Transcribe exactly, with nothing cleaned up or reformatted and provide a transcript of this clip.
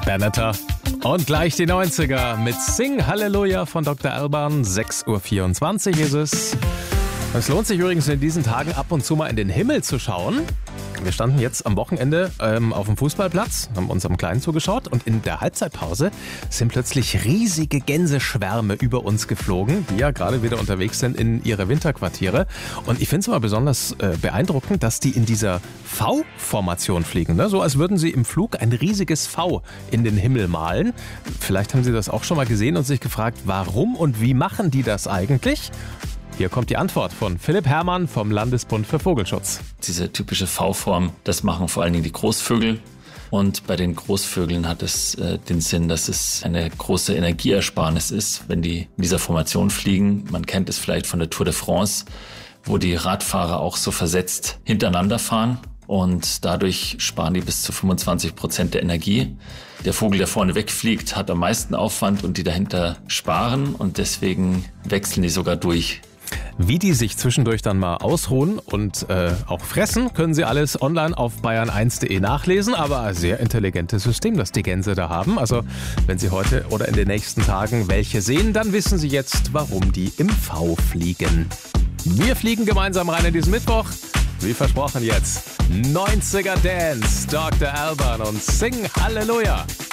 Bernetta. Und gleich die neunziger mit Sing Halleluja von Doktor Alban. sechs Uhr vierundzwanzig ist es. Es lohnt sich übrigens in diesen Tagen ab und zu mal in den Himmel zu schauen. Wir standen jetzt am Wochenende ähm, auf dem Fußballplatz, haben unserem Kleinen zugeschaut und in der Halbzeitpause sind plötzlich riesige Gänseschwärme über uns geflogen, die ja gerade wieder unterwegs sind in ihre Winterquartiere. Und ich finde es immer besonders äh, beeindruckend, dass die in dieser V-Formation fliegen, ne? So als würden sie im Flug ein riesiges V in den Himmel malen. Vielleicht haben Sie das auch schon mal gesehen und sich gefragt, warum und wie machen die das eigentlich? Hier kommt die Antwort von Philipp Herrmann vom Landesbund für Vogelschutz. Diese typische V-Form, das machen vor allen Dingen die Großvögel. Und bei den Großvögeln hat es äh, den Sinn, dass es eine große Energieersparnis ist, wenn die in dieser Formation fliegen. Man kennt es vielleicht von der Tour de France, wo die Radfahrer auch so versetzt hintereinander fahren. Und dadurch sparen die bis zu fünfundzwanzig Prozent der Energie. Der Vogel, der vorne wegfliegt, hat am meisten Aufwand und die dahinter sparen. Und deswegen wechseln die sogar durch. Wie die sich zwischendurch dann mal ausruhen und äh, auch fressen, können Sie alles online auf bayern eins punkt de nachlesen. Aber ein sehr intelligentes System, das die Gänse da haben. Also wenn Sie heute oder in den nächsten Tagen welche sehen, dann wissen Sie jetzt, warum die im V fliegen. Wir fliegen gemeinsam rein in diesen Mittwoch. Wie versprochen jetzt, neunziger Dance, Doktor Alban und Sing Halleluja.